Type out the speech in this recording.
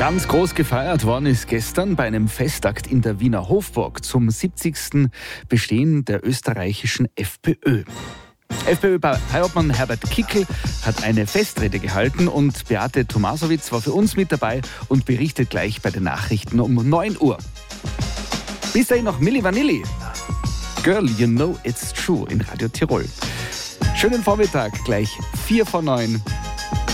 Ganz groß gefeiert worden ist gestern bei einem Festakt in der Wiener Hofburg zum 70. Bestehen der österreichischen FPÖ. FPÖ-Parteiobmann Herbert Kickl hat eine Festrede gehalten und Beate Tomaszowicz war für uns mit dabei und berichtet gleich bei den Nachrichten um 9 Uhr. Bis dahin noch Milli Vanilli. Girl, you know it's true in Radio Tirol. Schönen Vormittag, gleich 8:45.